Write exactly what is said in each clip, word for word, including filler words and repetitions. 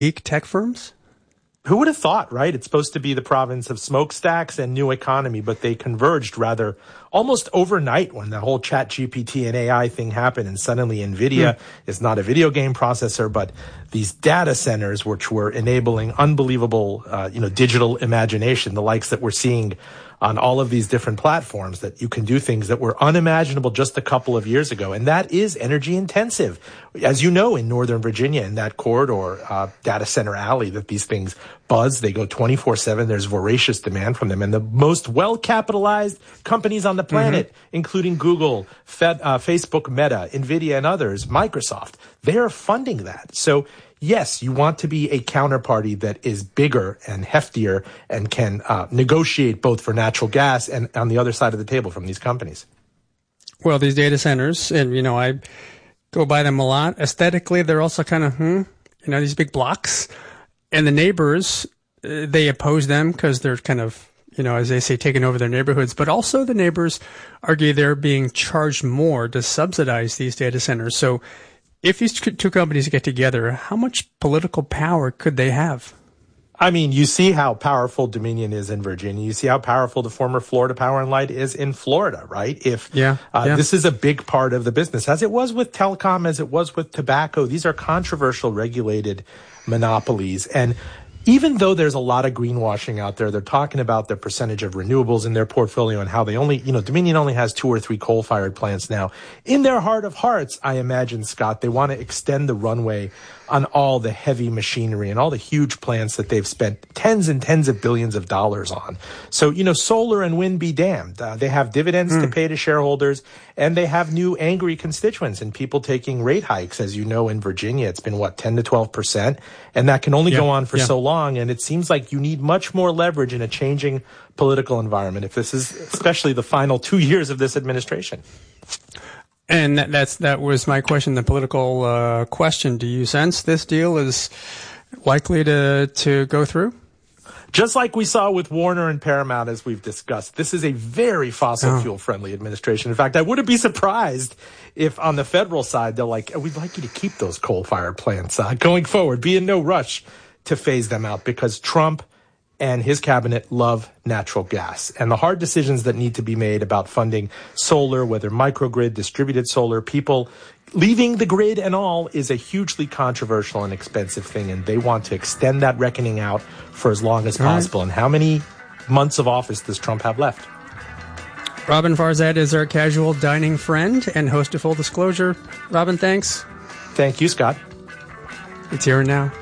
boutique tech firms? Who would have thought, right? It's supposed to be the province of smokestacks and new economy, but they converged rather almost overnight when the whole Chat G P T and A I thing happened, and suddenly NVIDIA mm. is not a video game processor, but these data centers which were enabling unbelievable, uh, you know, digital imagination, the likes that we're seeing on all of these different platforms, that you can do things that were unimaginable just a couple of years ago. And that is energy intensive. As you know, in Northern Virginia, in that corridor, uh, data center alley, that these things buzz, they go twenty-four seven. There's voracious demand from them. And the most well-capitalized companies on the planet, mm-hmm. including Google, Fed, uh, Facebook, Meta, NVIDIA, and others, Microsoft, they're funding that. So yes, you want to be a counterparty that is bigger and heftier and can uh, negotiate both for natural gas and on the other side of the table from these companies. Well, these data centers, and, you know, I go by them a lot. Aesthetically, they're also kind of, hmm, you know, these big blocks. And the neighbors, uh, they oppose them because they're kind of, you know, as they say, taking over their neighborhoods. But also the neighbors argue they're being charged more to subsidize these data centers. So if these two companies get together, how much political power could they have? I mean, you see how powerful Dominion is in Virginia. You see how powerful the former Florida Power and Light is in Florida, right? If yeah, uh, yeah. This is a big part of the business, as it was with telecom, as it was with tobacco. These are controversial, regulated monopolies. And even though there's a lot of greenwashing out there, they're talking about the percentage of renewables in their portfolio and how they only, you know, Dominion only has two or three coal-fired plants now. In their heart of hearts, I imagine, Scott, they want to extend the runway on all the heavy machinery and all the huge plants that they've spent tens and tens of billions of dollars on. So, you know, solar and wind be damned. Uh, they have dividends mm. to pay to shareholders, and they have new angry constituents and people taking rate hikes. As you know, in Virginia, it's been, what, ten to twelve percent? And that can only yeah. go on for yeah. so long. And it seems like you need much more leverage in a changing political environment, if this is especially the final two years of this administration. And that, that's that was my question, the political uh, question. Do you sense this deal is likely to to go through? Just like we saw with Warner and Paramount, as we've discussed, this is a very fossil oh. fuel friendly administration. In fact, I wouldn't be surprised if on the federal side they're like, oh, we'd like you to keep those coal-fired plants uh, going forward. Be in no rush to phase them out, because Trump and his cabinet love natural gas. And the hard decisions that need to be made about funding solar, whether microgrid, distributed solar, people leaving the grid and all, is a hugely controversial and expensive thing. And they want to extend that reckoning out for as long as all possible. Right. And how many months of office does Trump have left? Robin Farzad is our casual dining friend and host of Full Disclosure. Robin, thanks. Thank you, Scott. It's here and now.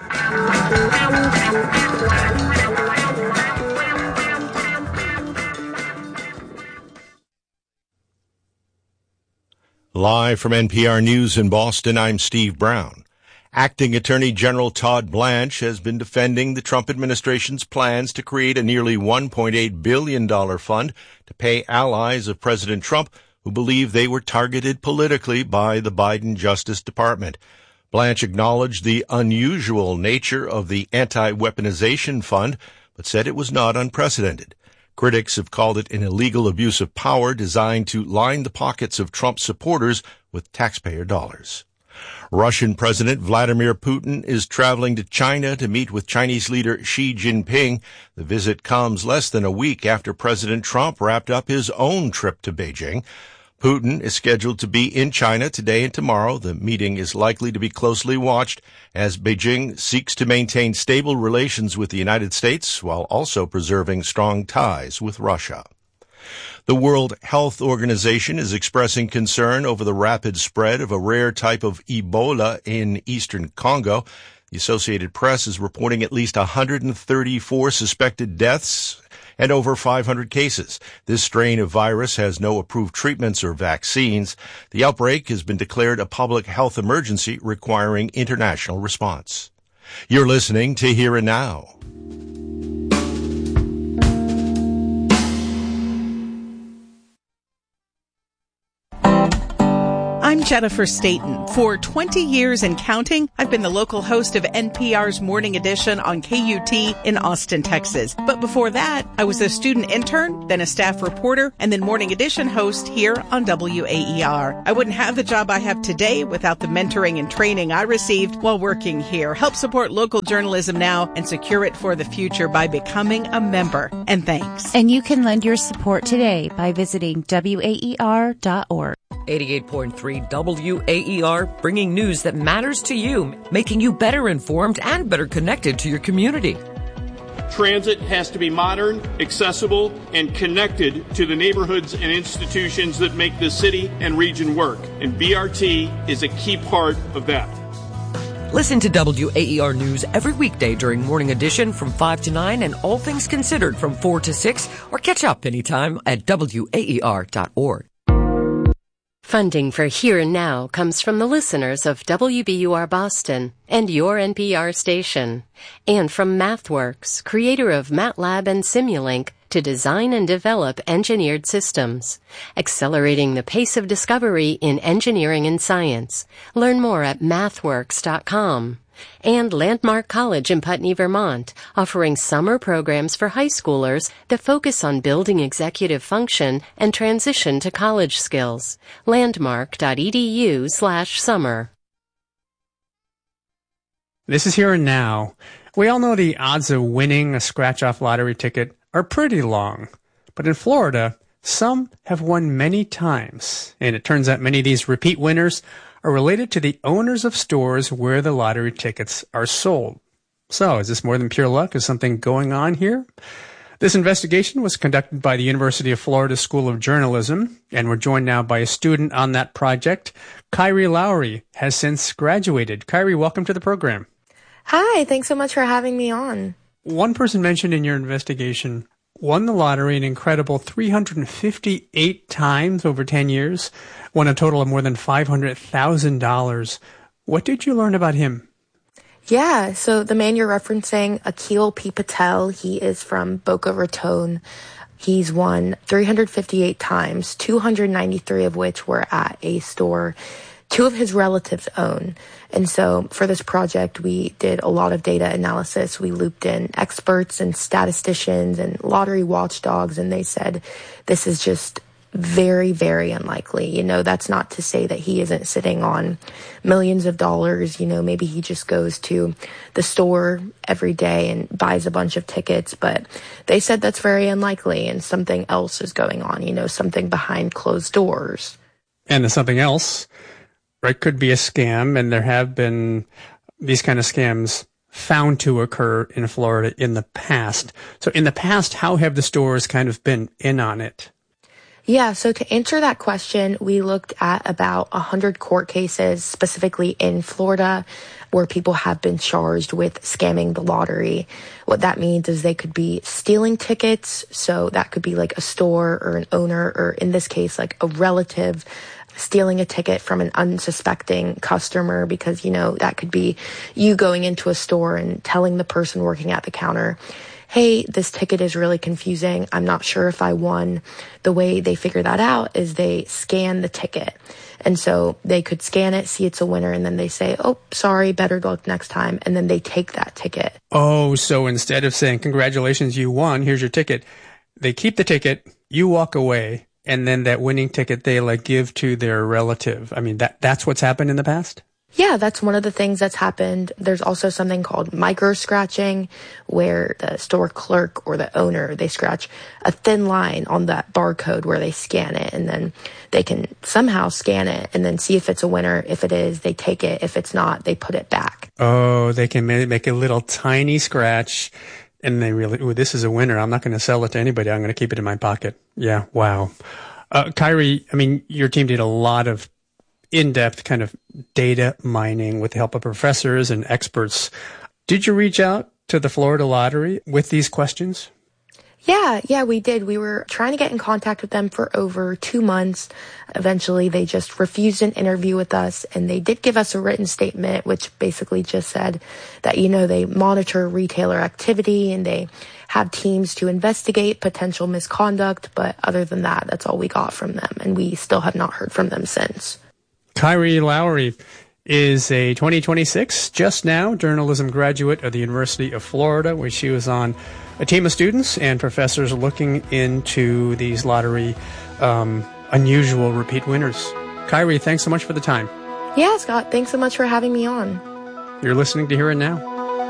Live from N P R News in Boston, I'm Steve Brown. Acting Attorney General Todd Blanche has been defending the Trump administration's plans to create a nearly one point eight billion dollars fund to pay allies of President Trump who believe they were targeted politically by the Biden Justice Department. Blanche acknowledged the unusual nature of the anti-weaponization fund, but said it was not unprecedented. Critics have called it an illegal abuse of power designed to line the pockets of Trump supporters with taxpayer dollars. Russian President Vladimir Putin is traveling to China to meet with Chinese leader Xi Jinping. The visit comes less than a week after President Trump wrapped up his own trip to Beijing. Putin is scheduled to be in China today and tomorrow. The meeting is likely to be closely watched as Beijing seeks to maintain stable relations with the United States while also preserving strong ties with Russia. The World Health Organization is expressing concern over the rapid spread of a rare type of Ebola in eastern Congo. The Associated Press is reporting at least one hundred thirty-four suspected deaths and over five hundred cases. This strain of virus has no approved treatments or vaccines. The outbreak has been declared a public health emergency requiring international response. You're listening to Here and Now. I'm Jennifer Staten. For twenty years and counting, I've been the local host of N P R's Morning Edition on K U T in Austin, Texas. But before that, I was a student intern, then a staff reporter, and then Morning Edition host here on W A E R. I wouldn't have the job I have today without the mentoring and training I received while working here. Help support local journalism now and secure it for the future by becoming a member. And thanks. And you can lend your support today by visiting W A E R dot org. eighty-eight point three W A E R, bringing news that matters to you, making you better informed and better connected to your community. Transit has to be modern, accessible, and connected to the neighborhoods and institutions that make this city and region work. And B R T is a key part of that. Listen to W A E R News every weekday during Morning Edition from five to nine and All Things Considered from four to six, or catch up anytime at W A E R dot org. Funding for Here and Now comes from the listeners of W B U R Boston and your N P R station, and from MathWorks, creator of MATLAB and Simulink, to design and develop engineered systems, accelerating the pace of discovery in engineering and science. Learn more at mathworks dot com. And Landmark College in Putney, Vermont, offering summer programs for high schoolers that focus on building executive function and transition to college skills. landmark dot e d u slash summer. This is Here and Now. We all know the odds of winning a scratch-off lottery ticket are pretty long. But in Florida, some have won many times. And it turns out many of these repeat winners are related to the owners of stores where the lottery tickets are sold. So, is this more than pure luck? Is something going on here? This investigation was conducted by the University of Florida School of Journalism, and we're joined now by a student on that project. Kyrie Lowry has since graduated. Kyrie, welcome to the program. Hi, thanks so much for having me on. One person mentioned in your investigation won the lottery an incredible three hundred fifty-eight times over ten years, won a total of more than five hundred thousand dollars. What did you learn about him? Yeah, so the man you're referencing, Akil P. Patel, he is from Boca Raton. He's won three hundred fifty-eight times, two hundred ninety-three of which were at a store two of his relatives own. And so for this project, we did a lot of data analysis. We looped in experts and statisticians and lottery watchdogs, and they said this is just very, very unlikely. You know, that's not to say that he isn't sitting on millions of dollars. You know, maybe he just goes to the store every day and buys a bunch of tickets, but they said that's very unlikely and something else is going on, you know, something behind closed doors. And there's something else, right? Could be a scam, and there have been these kind of scams found to occur in Florida in the past. So in the past, how have the stores kind of been in on it? Yeah, so to answer that question, we looked at about one hundred court cases, specifically in Florida, where people have been charged with scamming the lottery. What that means is they could be stealing tickets, so that could be like a store or an owner, or in this case, like a relative stealing a ticket from an unsuspecting customer, because, you know, that could be you going into a store and telling the person working at the counter, hey, this ticket is really confusing. I'm not sure if I won. The way they figure that out is they scan the ticket. And so they could scan it, see it's a winner, and then they say, oh, sorry, better luck next time. And then they take that ticket. Oh, so instead of saying, congratulations, you won, here's your ticket, they keep the ticket, you walk away, and then that winning ticket they like give to their relative. I mean, that that's what's happened in the past? Yeah, that's one of the things that's happened. There's also something called micro-scratching, where the store clerk or the owner, they scratch a thin line on that barcode where they scan it, and then they can somehow scan it and then see if it's a winner. If it is, they take it. If it's not, they put it back. Oh, they can make a little tiny scratch, and they really, ooh, this is a winner. I'm not going to sell it to anybody. I'm going to keep it in my pocket. Yeah, wow. Uh, Kyrie, I mean, your team did a lot of in-depth kind of data mining with the help of professors and experts. Did you reach out to the Florida Lottery with these questions? Yeah, yeah, we did. We were trying to get in contact with them for over two months. Eventually, they just refused an interview with us, and they did give us a written statement, which basically just said that, you know, they monitor retailer activity and they have teams to investigate potential misconduct. But other than that, that's all we got from them, and we still have not heard from them since. Kyrie Lowry is a twenty twenty-six, just now, journalism graduate of the University of Florida, where she was on a team of students and professors looking into these lottery um, unusual repeat winners. Kyrie, thanks so much for the time. Yeah, Scott, thanks so much for having me on. You're listening to Here and Now.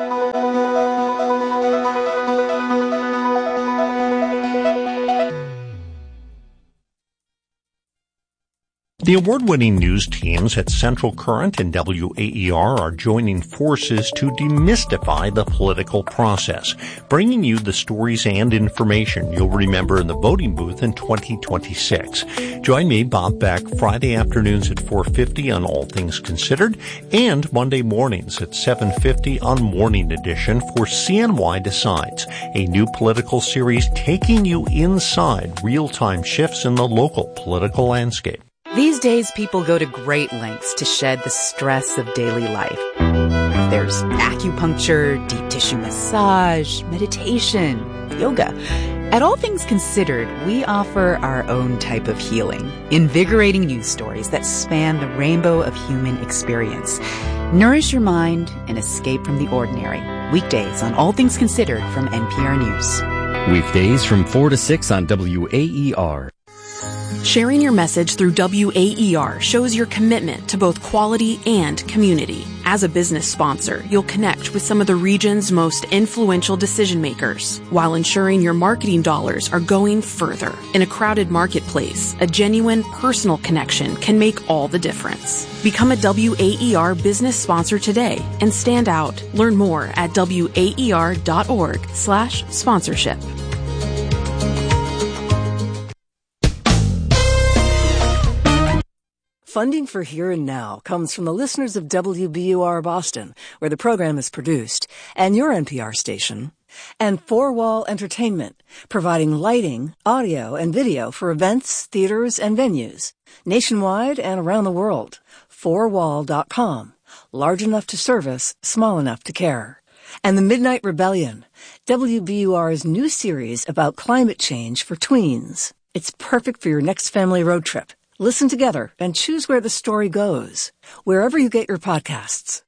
The award-winning news teams at Central Current and W A E R are joining forces to demystify the political process, bringing you the stories and information you'll remember in the voting booth in twenty twenty-six. Join me, Bob Beck, Friday afternoons at four fifty on All Things Considered, and Monday mornings at seven fifty on Morning Edition for C N Y Decides, a new political series taking you inside real-time shifts in the local political landscape. These days, people go to great lengths to shed the stress of daily life. There's acupuncture, deep tissue massage, meditation, yoga. At All Things Considered, we offer our own type of healing, invigorating news stories that span the rainbow of human experience. Nourish your mind and escape from the ordinary. Weekdays on All Things Considered from N P R News. Weekdays from four to six on W A E R. Sharing your message through W A E R shows your commitment to both quality and community. As a business sponsor, you'll connect with some of the region's most influential decision makers, while ensuring your marketing dollars are going further. In a crowded marketplace, a genuine personal connection can make all the difference. Become a W A E R business sponsor today and stand out. Learn more at W A E R dot org slash sponsorship. Funding for Here and Now comes from the listeners of W B U R Boston, where the program is produced, and your N P R station, and Four Wall Entertainment, providing lighting, audio, and video for events, theaters, and venues, nationwide and around the world. four wall dot com, large enough to service, small enough to care. And The Midnight Rebellion, W B U R's new series about climate change for tweens. It's perfect for your next family road trip. Listen together and choose where the story goes, wherever you get your podcasts.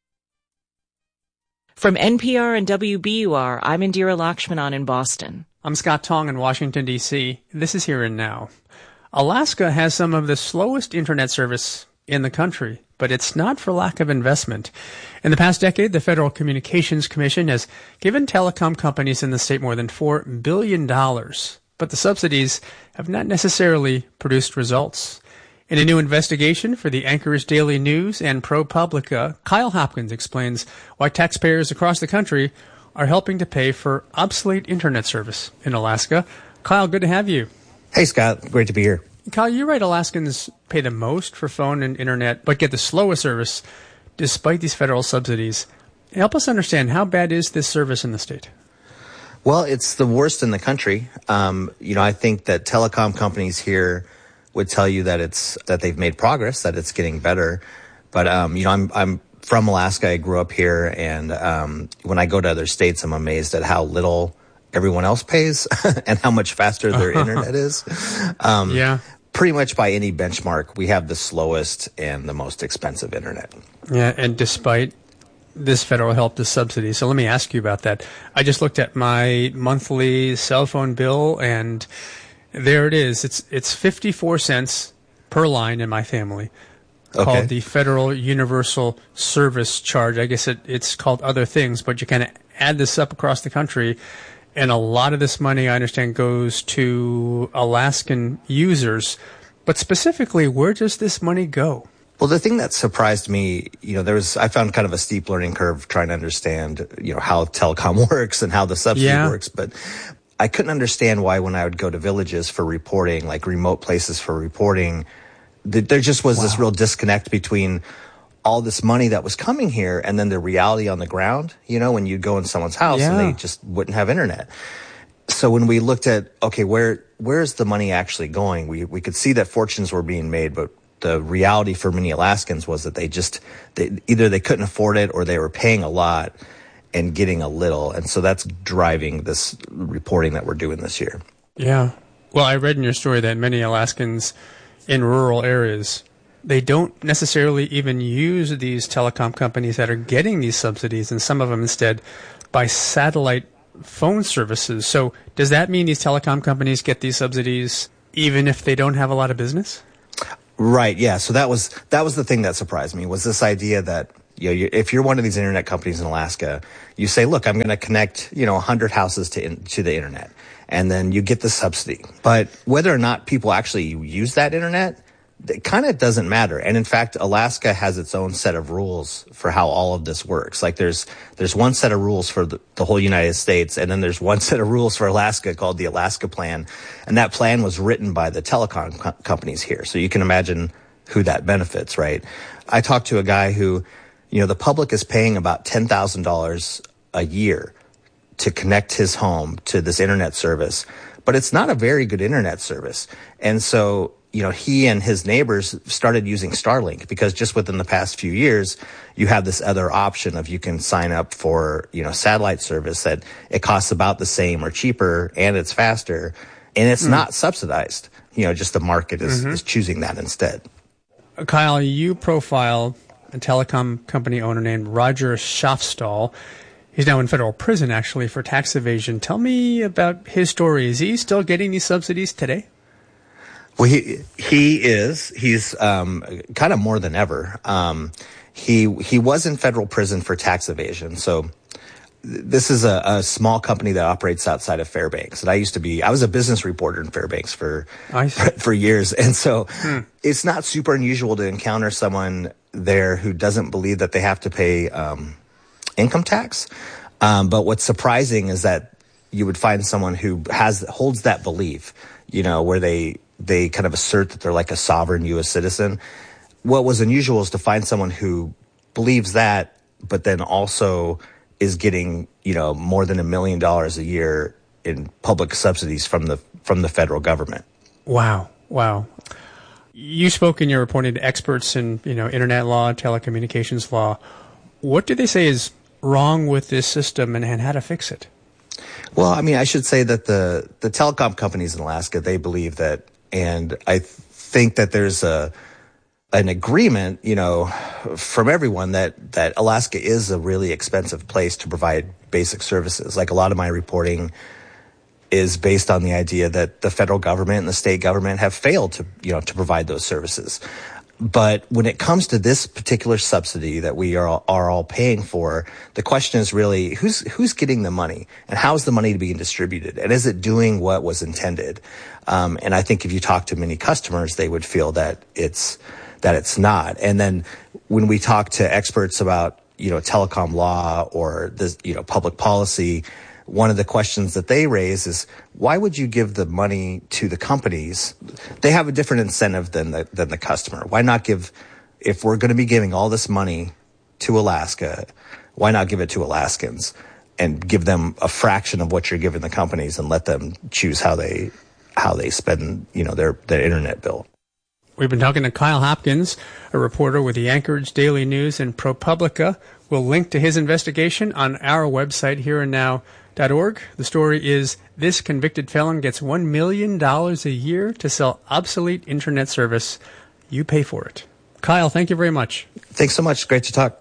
From N P R and W B U R, I'm Indira Lakshmanan in Boston. I'm Scott Tong in Washington, D C This is Here and Now. Alaska has some of the slowest internet service in the country, but it's not for lack of investment. In the past decade, the Federal Communications Commission has given telecom companies in the state more than four billion dollars, but the subsidies have not necessarily produced results. In a new investigation for the Anchorage Daily News and ProPublica, Kyle Hopkins explains why taxpayers across the country are helping to pay for obsolete internet service in Alaska. Kyle, good to have you. Hey, Scott. Great to be here. Kyle, you're right. Alaskans pay the most for phone and internet, but get the slowest service despite these federal subsidies. Help us understand, how bad is this service in the state? Well, it's the worst in the country. Um, you know, I think that telecom companies here would tell you that it's that they've made progress, that it's getting better. But um, you know, I'm I'm from Alaska. I grew up here, and um, when I go to other states, I'm amazed at how little everyone else pays and how much faster their internet is. Um, yeah, pretty much by any benchmark, we have the slowest and the most expensive internet. Yeah, and despite this federal help, this subsidy. So let me ask you about that. I just looked at my monthly cell phone bill, and there it is. It's it's fifty-four cents per line in my family, called Okay. the Federal Universal Service Charge. I guess it, it's called other things, but you kind of add this up across the country, and a lot of this money, I understand, goes to Alaskan users. But specifically, where does this money go? Well, the thing that surprised me, you know, there was, I found kind of a steep learning curve trying to understand, you know, how telecom works and how the subsidy Yeah. works. But I couldn't understand why when I would go to villages for reporting, like remote places for reporting, th- there just was this real disconnect between all this money that was coming here and then the reality on the ground, you know, when you'd go in someone's house and Yeah. they just wouldn't have internet. So when we looked at, okay, where where's the money actually going? We we could see that fortunes were being made, but the reality for many Alaskans was that they just, they, either they couldn't afford it or they were paying a lot and getting a little. And so that's driving this reporting that we're doing this year. Yeah. Well, I read in your story that many Alaskans in rural areas they don't necessarily even use these telecom companies that are getting these subsidies, and some of them instead buy satellite phone services. So does that mean these telecom companies get these subsidies even if they don't have a lot of business? Right. Yeah. So that was that was the thing that surprised me, was this idea that, you know, you, if you're one of these internet companies in Alaska, you say, look, I'm going to connect, you know, one hundred houses to in, to the internet, and then you get the subsidy. But whether or not people actually use that internet, it kind of doesn't matter. And in fact, Alaska has its own set of rules for how all of this works. Like there's there's one set of rules for the, the whole United States, and then there's one set of rules for Alaska called the Alaska Plan. And that plan was written by the telecom co- companies here. So you can imagine who that benefits, right? I talked to a guy who, you know, the public is paying about ten thousand dollars a year to connect his home to this internet service, but it's not a very good internet service. And so, you know, he and his neighbors started using Starlink, because just within the past few years, you have this other option of you can sign up for, you know, satellite service that it costs about the same or cheaper, and it's faster, and it's mm. not subsidized. You know, just the market is, mm-hmm. is choosing that instead. Kyle, you profile a telecom company owner named Roger Schaffstall. He's now in federal prison, actually, for tax evasion. Tell me about his story. Is he still getting these subsidies today? Well, he he is. He's um, kind of more than ever. Um, he he was in federal prison for tax evasion. So this is a, a small company that operates outside of Fairbanks. And I used to be, I was a business reporter in Fairbanks for for, for years. And so hmm. it's not super unusual to encounter someone there who doesn't believe that they have to pay um, income tax. Um, but what's surprising is that you would find someone who has holds that belief, you know, where they they kind of assert that they're like a sovereign U S citizen. What was unusual is to find someone who believes that, but then also is getting, you know, more than a million dollars a year in public subsidies from the from the federal government. Wow. Wow. You spoke in your reporting to experts in, you know, internet law, telecommunications law. What do they say is wrong with this system, and, and how to fix it? Well, I mean, I should say that the, the telecom companies in Alaska, they believe that, and I th- think that there's a an agreement, you know, from everyone that, that Alaska is a really expensive place to provide basic services. Like a lot of my reporting is based on the idea that the federal government and the state government have failed to, you know, to provide those services. But when it comes to this particular subsidy that we are are all paying for, the question is really who's who's getting the money, and how is the money being distributed, and is it doing what was intended? Um, and I think if you talk to many customers, they would feel that it's that it's not. And then when we talk to experts about, you know, telecom law or the, you know, public policy, one of the questions that they raise is, why would you give the money to the companies? They have a different incentive than the, than the customer. Why not give, if we're going to be giving all this money to Alaska, why not give it to Alaskans and give them a fraction of what you're giving the companies and let them choose how they, how they spend, you know, their, their internet bill? We've been talking to Kyle Hopkins, a reporter with the Anchorage Daily News and ProPublica. We'll link to his investigation on our website, here and now dot org. The story is, this convicted felon gets one million dollars a year to sell obsolete internet service. You pay for it. Kyle, thank you very much. Thanks so much. Great to talk.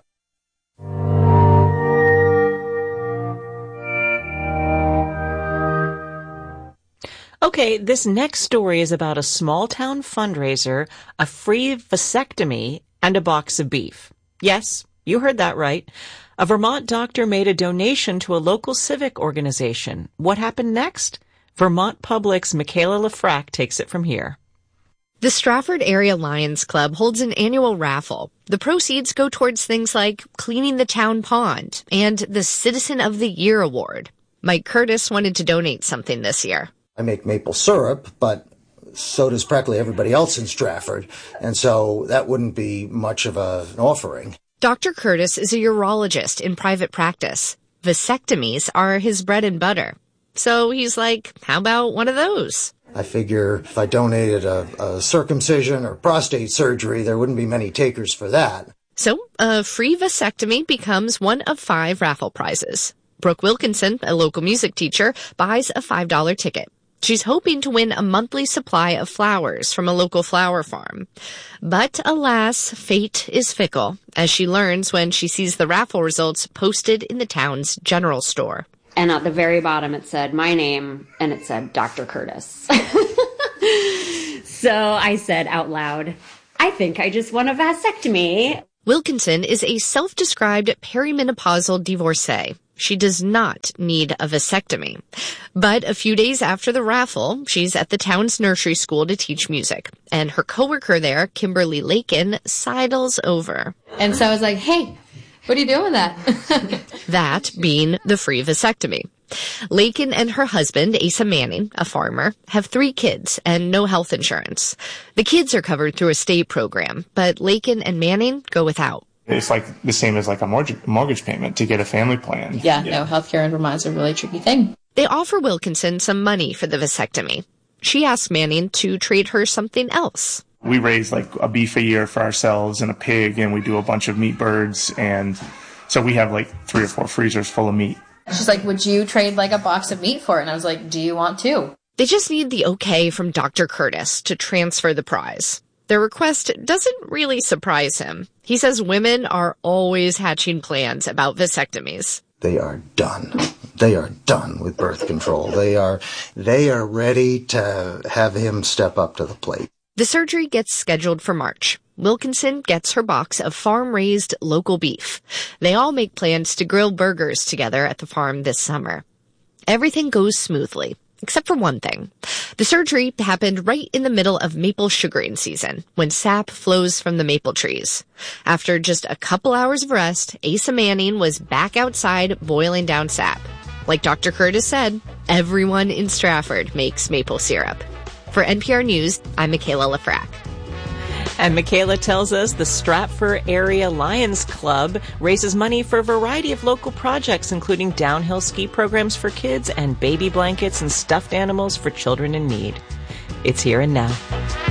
Okay, this next story is about a small-town fundraiser, a free vasectomy, and a box of beef. Yes, you heard that right. A Vermont doctor made a donation to a local civic organization. What happened next? Vermont Public's Michaela Lafrac takes it from here. The Stratford Area Lions Club holds an annual raffle. The proceeds go towards things like cleaning the town pond and the Citizen of the Year award. Mike Curtis wanted to donate something this year. I make maple syrup, but so does practically everybody else in Stratford, and so that wouldn't be much of a, an offering. Doctor Curtis is a urologist in private practice. Vasectomies are his bread and butter. So he's like, how about one of those? I figure if I donated a, a circumcision or prostate surgery, there wouldn't be many takers for that. So a free vasectomy becomes one of five raffle prizes. Brooke Wilkinson, a local music teacher, buys a five dollar ticket. She's hoping to win a monthly supply of flowers from a local flower farm. But alas, fate is fickle, as she learns when she sees the raffle results posted in the town's general store. And at the very bottom it said my name, and it said Doctor Curtis. So I said out loud, I think I just won a vasectomy. Wilkinson is a self-described perimenopausal divorcee. She does not need a vasectomy. But a few days after the raffle, she's at the town's nursery school to teach music. And her coworker there, Kimberly Lakin, sidles over. And so I was like, hey, what are you doing with that? That being the free vasectomy. Lakin and her husband, Asa Manning, a farmer, have three kids and no health insurance. The kids are covered through a state program, but Lakin and Manning go without. It's like the same as like a mortgage, mortgage payment to get a family plan. Yeah, yeah, no, healthcare in Vermont's a really tricky thing. They offer Wilkinson some money for the vasectomy. She asks Manning to trade her something else. We raise like a beef a year for ourselves and a pig, and we do a bunch of meat birds, and so we have like three or four freezers full of meat. She's like, would you trade like a box of meat for it? And I was like, do you want to? They just need the okay from Doctor Curtis to transfer the prize. Their request doesn't really surprise him. He says women are always hatching plans about vasectomies. They are done. They are done with birth control. They are, they are ready to have him step up to the plate. The surgery gets scheduled for March. Wilkinson gets her box of farm-raised local beef. They all make plans to grill burgers together at the farm this summer. Everything goes smoothly, except for one thing. The surgery happened right in the middle of maple sugaring season, when sap flows from the maple trees. After just a couple hours of rest, Asa Manning was back outside boiling down sap. Like Doctor Curtis said, everyone in Stratford makes maple syrup. For N P R News, I'm Michaela Lafrac. And Michaela tells us the Stratford Area Lions Club raises money for a variety of local projects, including downhill ski programs for kids and baby blankets and stuffed animals for children in need. It's Here and Now.